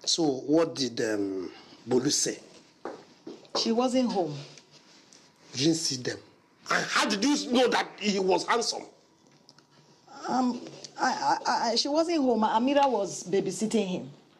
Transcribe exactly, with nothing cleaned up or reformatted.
So what did um, Bolu say? She wasn't home. You didn't see them. And how did you know that he was handsome? Um, I, I, I, she wasn't home. Amira was babysitting him.